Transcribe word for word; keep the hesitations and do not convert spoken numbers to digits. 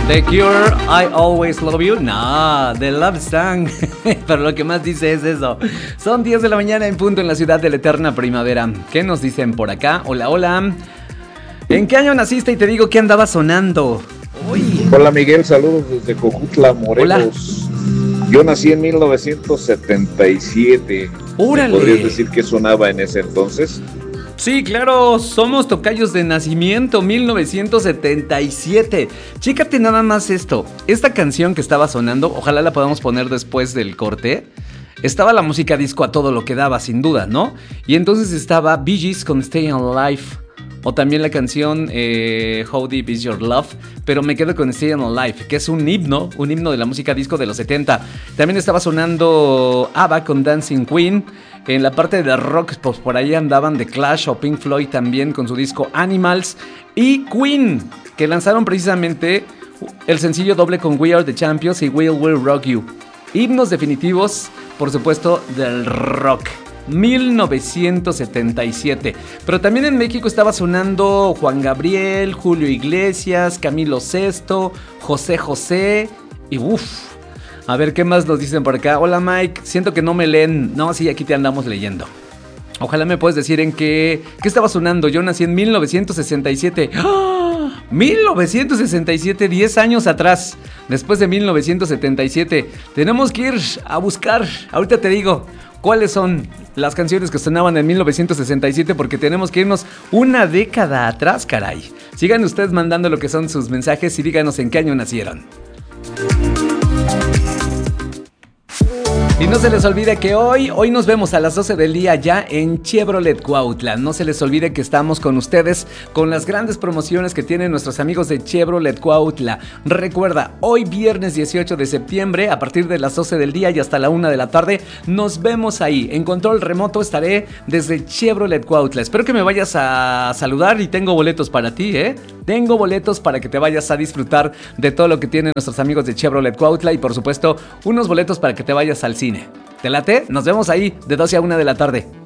The Cure, I Always Love You. No, The Love Song. Pero lo que más dice es eso. Son diez de la mañana en punto en la ciudad de la eterna primavera. ¿Qué nos dicen por acá? Hola, hola. ¿En qué año naciste? Y te digo que andaba sonando. Uy. Hola Miguel, saludos desde Cojutla, Morelos. Hola. Yo nací en mil novecientos setenta y siete. ¡Órale! ¿Podrías decir qué sonaba en ese entonces? Sí, claro, somos tocayos de nacimiento, mil novecientos setenta y siete. Chécate nada más esto. Esta canción que estaba sonando, ojalá la podamos poner después del corte. Estaba la música disco a todo lo que daba, sin duda, ¿no? Y entonces estaba Bee Gees con Stay Alive. O también la canción eh, How Deep Is Your Love. Pero me quedo con Stay Alive, que es un himno, un himno de la música disco de los setenta. También estaba sonando ABBA con Dancing Queen. En la parte de rock, pues por ahí andaban The Clash o Pink Floyd también con su disco Animals. Y Queen, que lanzaron precisamente el sencillo doble con We Are The Champions y We Will Rock You. Himnos definitivos, por supuesto, del rock. mil novecientos setenta y siete. Pero también en México estaba sonando Juan Gabriel, Julio Iglesias, Camilo Sesto, José José y uff. A ver, ¿qué más nos dicen por acá? Hola Mike, siento que no me leen. No, sí, aquí te andamos leyendo. Ojalá me puedes decir en qué, qué estaba sonando. Yo nací en mil novecientos sesenta y siete. ¡Ah! mil novecientos sesenta y siete, diez años atrás. Después de mil novecientos setenta y siete. Tenemos que ir a buscar. Ahorita te digo cuáles son las canciones que sonaban en mil novecientos sesenta y siete, porque tenemos que irnos una década atrás, caray. Sigan ustedes mandando lo que son sus mensajes y díganos en qué año nacieron. Y no se les olvide que hoy, hoy nos vemos a las doce del día ya en Chevrolet Cuautla. No se les olvide que estamos con ustedes con las grandes promociones que tienen nuestros amigos de Chevrolet Cuautla. Recuerda, hoy viernes dieciocho de septiembre, a partir de las doce del día y hasta la una de la tarde, nos vemos ahí. En control remoto estaré desde Chevrolet Cuautla. Espero que me vayas a saludar y tengo boletos para ti, ¿eh? Tengo boletos para que te vayas a disfrutar de todo lo que tienen nuestros amigos de Chevrolet Cuautla y por supuesto unos boletos para que te vayas al cine. ¿Te late? Nos vemos ahí de doce a una de la tarde.